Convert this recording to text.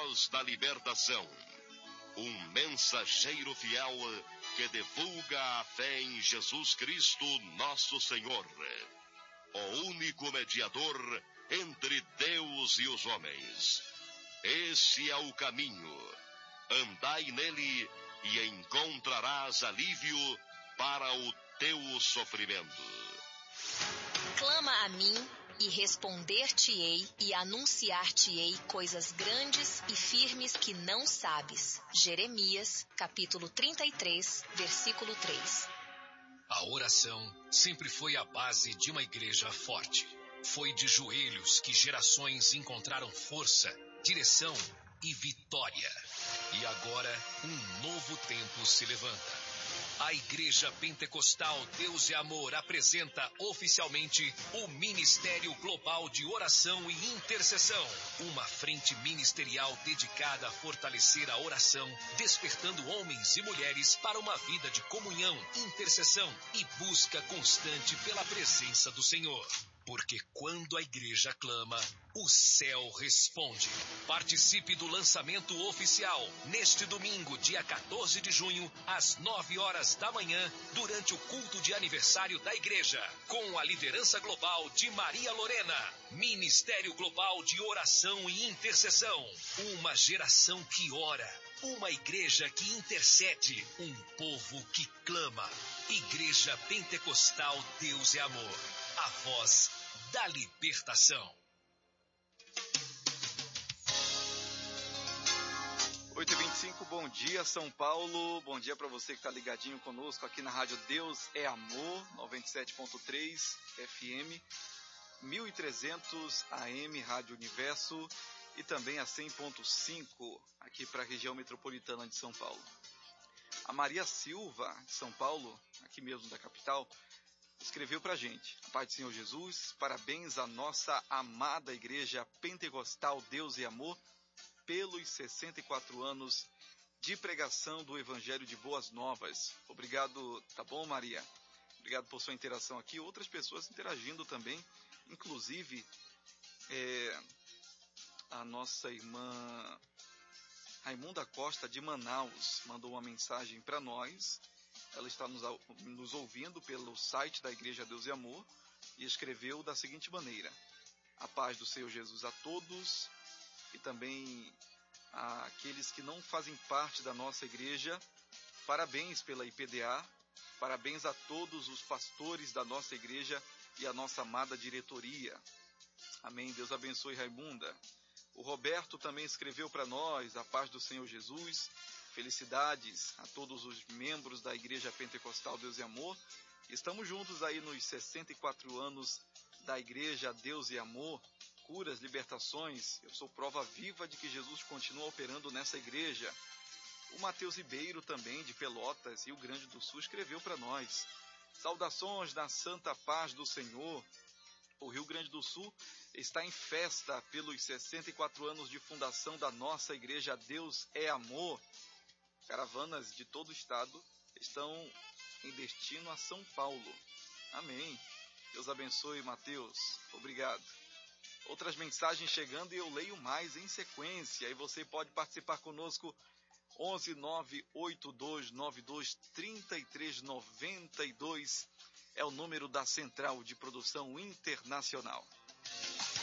voz da libertação. Um mensageiro fiel que divulga a fé em Jesus Cristo, nosso Senhor, o único mediador entre Deus e os homens. Esse é o caminho. Andai nele e encontrarás alívio para o teu sofrimento. Clama a mim e responder-te-ei e anunciar-te-ei coisas grandes e firmes que não sabes. Jeremias, capítulo 33, versículo 3. A oração sempre foi a base de uma igreja forte. Foi de joelhos que gerações encontraram força, direção e vitória. E agora, um novo tempo se levanta. A Igreja Pentecostal Deus e Amor apresenta oficialmente o Ministério Global de Oração e Intercessão. Uma frente ministerial dedicada a fortalecer a oração, despertando homens e mulheres para uma vida de comunhão, intercessão e busca constante pela presença do Senhor. Porque quando a igreja clama, o céu responde. Participe do lançamento oficial neste domingo, dia 14 de junho, às 9 horas da manhã, durante o culto de aniversário da igreja, com a liderança global de Maria Lorena. Ministério Global de Oração e Intercessão. Uma geração que ora. Uma igreja que intercede. Um povo que clama. Igreja Pentecostal Deus é Amor. A voz da libertação. 8h25, bom dia São Paulo, bom dia para você que está ligadinho conosco aqui na rádio Deus é Amor, 97.3 FM, 1300 AM, Rádio Universo e também a 100.5 aqui para a região metropolitana de São Paulo. A Maria Silva, de São Paulo, aqui mesmo da capital, escreveu para a gente: a paz do Senhor Jesus, parabéns à nossa amada Igreja Pentecostal Deus e Amor pelos 64 anos de pregação do Evangelho de Boas Novas. Obrigado, tá bom, Maria? Obrigado por sua interação aqui. Outras pessoas interagindo também, inclusive a nossa irmã Raimunda Costa de Manaus mandou uma mensagem para nós. Ela está nos ouvindo pelo site da Igreja Deus e Amor e escreveu da seguinte maneira: a paz do Senhor Jesus a todos e também àqueles que não fazem parte da nossa igreja. Parabéns pela IPDA, parabéns a todos os pastores da nossa igreja e a nossa amada diretoria. Amém. Deus abençoe Raimunda. O Roberto também escreveu para nós: a paz do Senhor Jesus. Felicidades a todos os membros da Igreja Pentecostal Deus e Amor. Estamos juntos aí nos 64 anos da Igreja Deus e Amor. Curas, libertações. Eu sou prova viva de que Jesus continua operando nessa igreja. O Mateus Ribeiro também, de Pelotas, Rio Grande do Sul, escreveu para nós: saudações na santa paz do Senhor. O Rio Grande do Sul está em festa pelos 64 anos de fundação da nossa Igreja Deus é Amor. Caravanas de todo o estado estão em destino a São Paulo. Amém. Deus abençoe, Mateus. Obrigado. Outras mensagens chegando e eu leio mais em sequência. E você pode participar conosco. 11 982 92 33 92 é o número da Central de Produção Internacional.